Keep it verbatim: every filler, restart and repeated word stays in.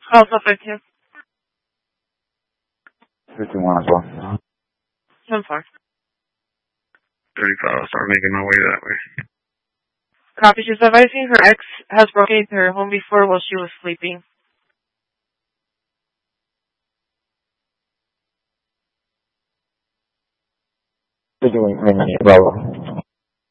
How's it affect you? fifty-one as well. ten four. thirty-five, I'll start making my way that way. Copy. She's advising her ex has broken into her home before while she was sleeping. fifty-one, Bravo.